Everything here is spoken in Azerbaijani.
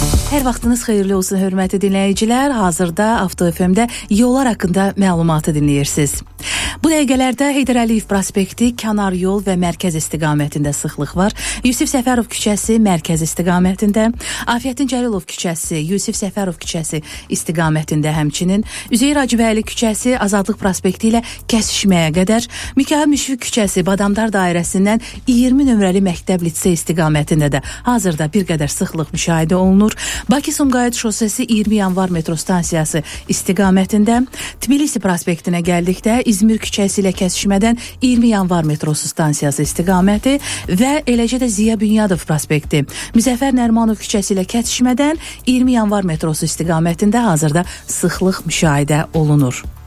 Hər vaxtınız xeyirli olsun, hörmətli dinləyicilər. Hazırda Avto FM-də yollar haqqında məlumatı dinləyirsiniz. Bu dəqiqələrdə Heydər Əliyev prospekti, Kənar yol və mərkəz istiqamətində sıxlıq var. Yusif Səfərov küçəsi mərkəz istiqamətində, Afiyətin Cəlilov küçəsi, Yusif Səfərov küçəsi istiqamətində, həmçinin Üzeyir Hacıbəyli küçəsi Azadlıq prospekti ilə kəsişməyə qədər, Mikayıl Müşfiq küçəsi Badamdar dairəsindən 20 nömrəli məktəb litse istiqamətində də hazırda bir qədər sıxlıq müşahidə olunur. Bakı-Sumqayıt şosesi 20 yanvar metro stansiyası istiqamətində, Tbilisi prospektinə gəldikdə İzmir küçəsi ilə kəsişmədən 20 yanvar metrosu stansiyası istiqaməti və eləcə də Ziya Bünyadov prospekti, Müzəffər Nərmanov küçəsi ilə kəsişmədən 20 yanvar metrosu istiqamətində hazırda sıxlıq müşahidə olunur.